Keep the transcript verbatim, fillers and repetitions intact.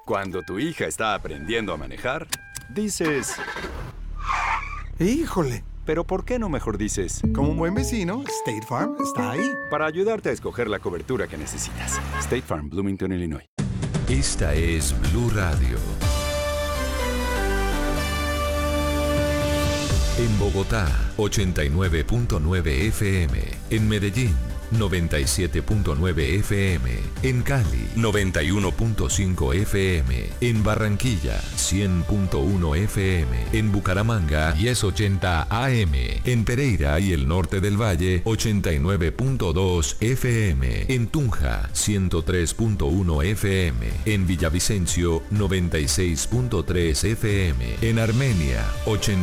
Cuando tu hija está aprendiendo a manejar, dices... ¡Híjole! Pero ¿por qué no mejor dices? Como un buen vecino, State Farm está ahí. Para ayudarte a escoger la cobertura que necesitas. State Farm, Bloomington, Illinois. Esta es Blue Radio. En Bogotá, ochenta y nueve punto nueve F M. En Medellín, noventa y siete punto nueve F M. En Cali, noventa y uno punto cinco F M. En Barranquilla, cien punto uno F M. En Bucaramanga, diez ochenta A M. En Pereira y el norte del Valle, ochenta y nueve punto dos F M. En Tunja, ciento tres punto uno F M. En Villavicencio, noventa y seis punto tres F M. En Armenia, ochenta